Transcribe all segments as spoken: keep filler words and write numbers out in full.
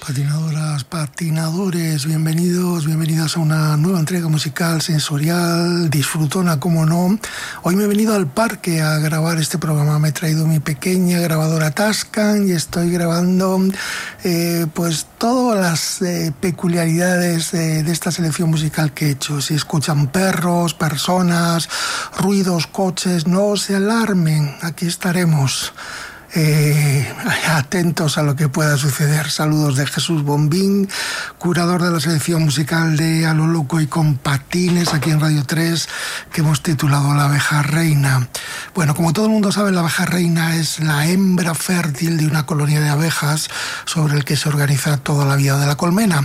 patinadoras, patinadores, bienvenidos, bienvenidas a una nueva entrega musical, sensorial, disfrutona, como no. Hoy me he venido al parque a grabar este programa, me he traído mi pequeña grabadora Tascam y estoy grabando eh, pues todas las eh, peculiaridades eh, de esta selección musical que he hecho. Si escuchan perros, personas, ruidos, coches, no se alarmen, aquí estaremos. Eh, atentos a lo que pueda suceder. Saludos de Jesús Bombín, curador de la selección musical de A lo Loco y con Patines, aquí en Radio tres, que hemos titulado La abeja reina. Bueno, como todo el mundo sabe, la abeja reina es la hembra fértil de una colonia de abejas sobre el que se organiza toda la vida de la colmena.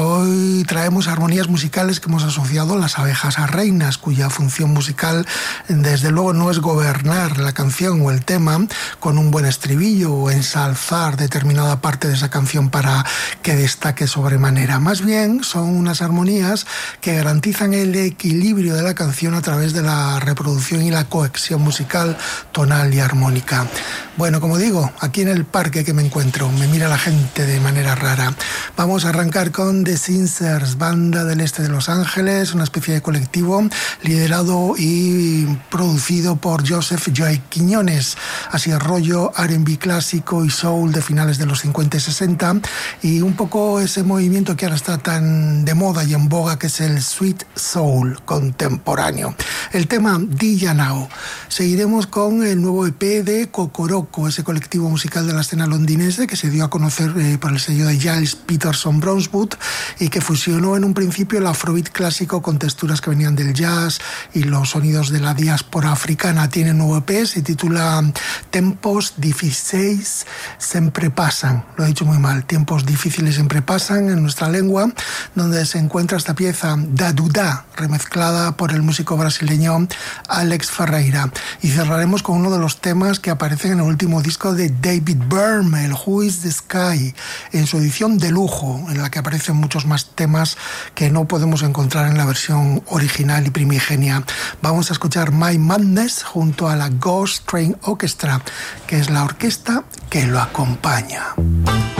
Hoy traemos armonías musicales que hemos asociado a las abejas a reinas, cuya función musical desde luego no es gobernar la canción o el tema con un buen estribillo o ensalzar determinada parte de esa canción para que destaque sobremanera. Más bien son unas armonías que garantizan el equilibrio de la canción a través de la reproducción y la cohesión musical, tonal y armónica. Bueno, como digo, aquí en el parque que me encuentro, me mira la gente de manera rara. Vamos a arrancar con The Sincers, banda del este de Los Ángeles, una especie de colectivo liderado y producido por Joseph Joy Quiñones, así el rollo R and B clásico y soul de finales de los cincuenta y sesenta, y un poco ese movimiento que ahora está tan de moda y en boga, que es el sweet soul contemporáneo. El tema Dilla Now. Seguiremos con el nuevo E P de Cocoroco, ese colectivo musical de la escena londinense que se dio a conocer eh, por el sello de Giles Peterson Brownswood y que fusionó en un principio el afrobeat clásico con texturas que venían del jazz y los sonidos de la diáspora africana. Tiene un nuevo E P, se titula Tempos Difíciles Siempre Pasan. Lo he dicho muy mal. Tiempos difíciles siempre pasan en nuestra lengua, donde se encuentra esta pieza Da Dudá, remezclada por el músico brasileño Alex Ferreira. Y cerraremos con uno de los temas que aparecen en el último disco de David Byrne, el Who is the Sky, en su edición de lujo, en la que aparecen muchos más temas que no podemos encontrar en la versión original y primigenia. Vamos a escuchar My Madness junto a la Ghost Train Orchestra, que es la orquesta que lo acompaña.